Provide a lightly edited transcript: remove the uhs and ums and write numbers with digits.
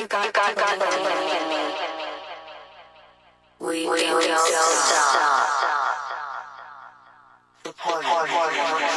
got to believe in me. We don't stop.